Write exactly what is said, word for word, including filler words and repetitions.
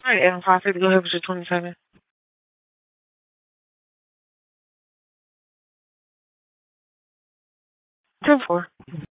All right, and Prophet, go ahead with your twenty-seven. ten four.